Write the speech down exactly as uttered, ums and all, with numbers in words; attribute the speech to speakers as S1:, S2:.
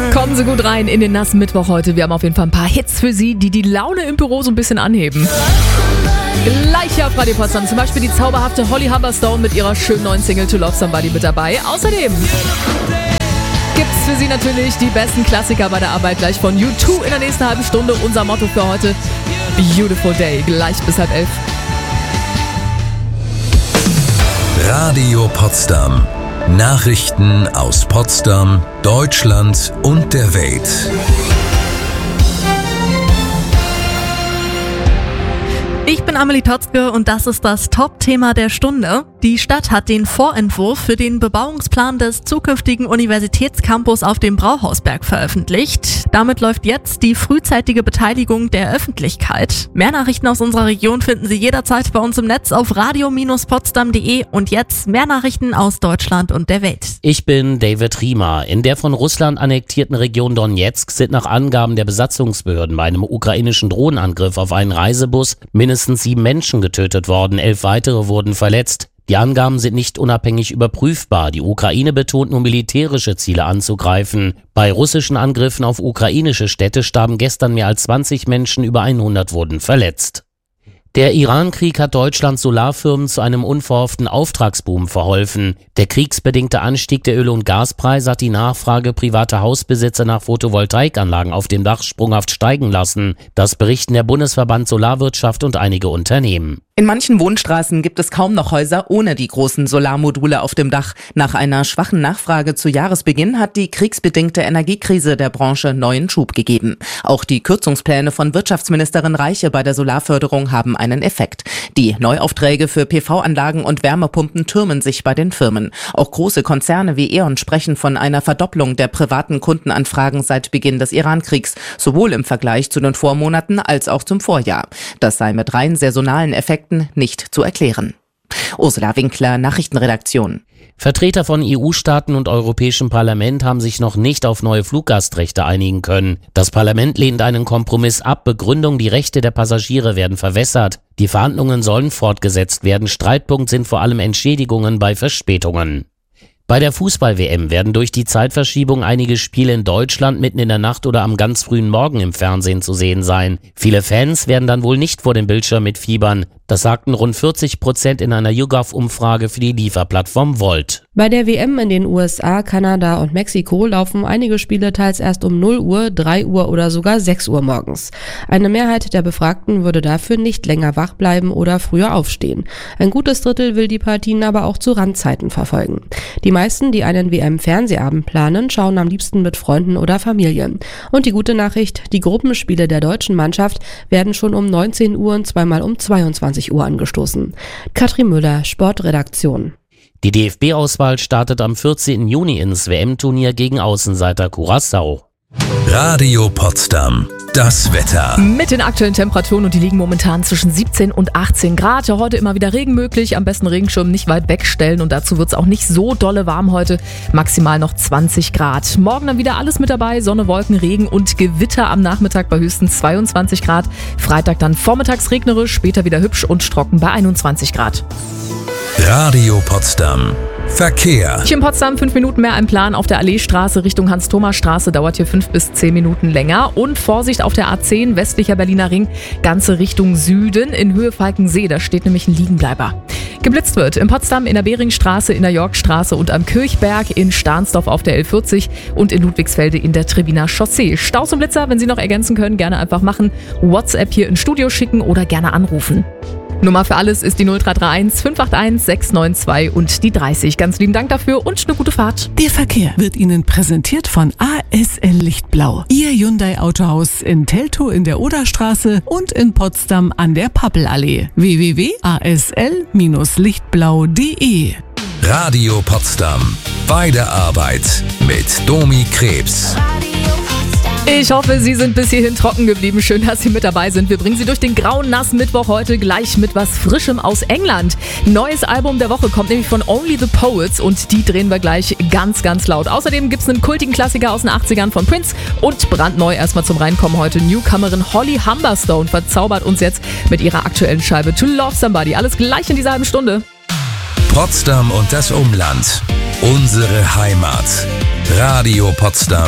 S1: Kommen Sie gut rein in den nassen Mittwoch heute. Wir haben auf jeden Fall ein paar Hits für Sie, die die Laune im Büro so ein bisschen anheben. Gleich auf Radio Potsdam zum Beispiel die zauberhafte Holly Humberstone mit ihrer schönen neuen Single To Love Somebody mit dabei. Außerdem gibt's für Sie natürlich die besten Klassiker bei der Arbeit gleich von U zwei in der nächsten halben Stunde. Unser Motto für heute, Beautiful Day, gleich bis halb elf.
S2: Radio Potsdam. Nachrichten aus Potsdam, Deutschland und der Welt.
S3: Ich bin Amelie Totzke und das ist das Top-Thema der Stunde. Die Stadt hat den Vorentwurf für den Bebauungsplan des zukünftigen Universitätscampus auf dem Brauhausberg veröffentlicht. Damit läuft jetzt die frühzeitige Beteiligung der Öffentlichkeit. Mehr Nachrichten aus unserer Region finden Sie jederzeit bei uns im Netz auf radio Bindestrich potsdam punkt de und jetzt mehr Nachrichten aus Deutschland und der Welt.
S4: Ich bin David Riemer. In der von Russland annektierten Region Donetsk sind nach Angaben der Besatzungsbehörden bei einem ukrainischen Drohnenangriff auf einen Reisebus mindestens sieben Menschen getötet worden, elf weitere wurden verletzt. Die Angaben sind nicht unabhängig überprüfbar. Die Ukraine betont nur militärische Ziele anzugreifen. Bei russischen Angriffen auf ukrainische Städte starben gestern mehr als zwanzig Menschen, über hundert wurden verletzt. Der Iran-Krieg hat Deutschlands Solarfirmen zu einem unverhofften Auftragsboom verholfen. Der kriegsbedingte Anstieg der Öl- und Gaspreise hat die Nachfrage privater Hausbesitzer nach Photovoltaikanlagen auf dem Dach sprunghaft steigen lassen. Das berichten der Bundesverband Solarwirtschaft und einige Unternehmen.
S5: In manchen Wohnstraßen gibt es kaum noch Häuser ohne die großen Solarmodule auf dem Dach. Nach einer schwachen Nachfrage zu Jahresbeginn hat die kriegsbedingte Energiekrise der Branche neuen Schub gegeben. Auch die Kürzungspläne von Wirtschaftsministerin Reiche bei der Solarförderung haben einen Effekt. Die Neuaufträge für P V-Anlagen und Wärmepumpen türmen sich bei den Firmen. Auch große Konzerne wie E.ON sprechen von einer Verdopplung der privaten Kundenanfragen seit Beginn des Iran-Kriegs, sowohl im Vergleich zu den Vormonaten als auch zum Vorjahr. Das sei mit rein saisonalen Effekten nicht zu erklären. Ursula Winkler, Nachrichtenredaktion.
S4: Vertreter von E U-Staaten und Europäischem Parlament haben sich noch nicht auf neue Fluggastrechte einigen können. Das Parlament lehnt einen Kompromiss ab. Begründung: die Rechte der Passagiere werden verwässert. Die Verhandlungen sollen fortgesetzt werden. Streitpunkt sind vor allem Entschädigungen bei Verspätungen. Bei der Fußball-W M werden durch die Zeitverschiebung einige Spiele in Deutschland mitten in der Nacht oder am ganz frühen Morgen im Fernsehen zu sehen sein. Viele Fans werden dann wohl nicht vor dem Bildschirm mitfiebern. Das sagten rund vierzig Prozent in einer YouGov-Umfrage für die Lieferplattform Volt.
S6: Bei der W M in den U S A, Kanada und Mexiko laufen einige Spiele teils erst um null Uhr, drei Uhr oder sogar sechs Uhr morgens. Eine Mehrheit der Befragten würde dafür nicht länger wach bleiben oder früher aufstehen. Ein gutes Drittel will die Partien aber auch zu Randzeiten verfolgen. Die meisten, die einen W M-Fernsehabend planen, schauen am liebsten mit Freunden oder Familie. Und die gute Nachricht: die Gruppenspiele der deutschen Mannschaft werden schon um neunzehn Uhr und zweimal um zweiundzwanzig Uhr angestoßen. Katrin Müller, Sportredaktion.
S4: Die D F B-Auswahl startet am vierzehnten Juni ins W M-Turnier gegen Außenseiter Curaçao.
S2: Radio Potsdam. Das Wetter.
S1: Mit den aktuellen Temperaturen, und die liegen momentan zwischen siebzehn und achtzehn Grad. Heute immer wieder Regen möglich, am besten Regenschirm nicht weit wegstellen und dazu wird es auch nicht so dolle warm heute, maximal noch zwanzig Grad. Morgen dann wieder alles mit dabei, Sonne, Wolken, Regen und Gewitter am Nachmittag bei höchstens zweiundzwanzig Grad. Freitag dann vormittags regnerisch, später wieder hübsch und trocken bei einundzwanzig Grad.
S2: Radio Potsdam. Verkehr.
S1: Hier in Potsdam fünf Minuten mehr ein Plan auf der Alleestraße Richtung Hans-Thomas-Straße, dauert hier fünf bis zehn Minuten länger. Und Vorsicht auf der A zehn, westlicher Berliner Ring, ganze Richtung Süden, in Höhe Falkensee, da steht nämlich ein Liegenbleiber. Geblitzt wird in Potsdam in der Beringstraße, in der Yorkstraße und am Kirchberg, in Stahnsdorf auf der L vierzig und in Ludwigsfelde in der Tribiner Chaussee. Staus und Blitzer, wenn Sie noch ergänzen können, gerne einfach machen. WhatsApp hier ins Studio schicken oder gerne anrufen. Nummer für alles ist die null drei drei eins fünf acht eins sechs neun zwei und die dreißig. Ganz lieben Dank dafür und eine gute Fahrt.
S7: Der Verkehr wird Ihnen präsentiert von A S L Lichtblau. Ihr Hyundai Autohaus in Teltow in der Oderstraße und in Potsdam an der Pappelallee. w w w punkt a s l lichtblau punkt de.
S2: Radio Potsdam. Bei der Arbeit mit Domi Krebs.
S1: Ich hoffe, Sie sind bis hierhin trocken geblieben. Schön, dass Sie mit dabei sind. Wir bringen Sie durch den grauen, nassen Mittwoch heute gleich mit was Frischem aus England. Neues Album der Woche kommt nämlich von Only the Poets und die drehen wir gleich ganz, ganz laut. Außerdem gibt es einen kultigen Klassiker aus den achtzigern von Prince und brandneu erstmal zum Reinkommen heute Newcomerin Holly Humberstone verzaubert uns jetzt mit ihrer aktuellen Scheibe To Love Somebody. Alles gleich in dieser halben Stunde.
S2: Potsdam und das Umland. Unsere Heimat. Radio Potsdam.